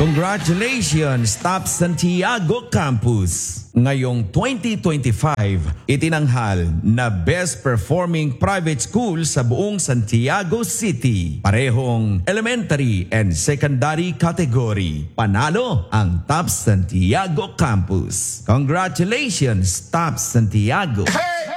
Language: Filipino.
Congratulations, Top Santiago Campus! Ngayong 2025, itinanghal na Best Performing Private School sa buong Santiago City. Parehong elementary and secondary category. Panalo ang Top Santiago Campus. Congratulations, Top Santiago!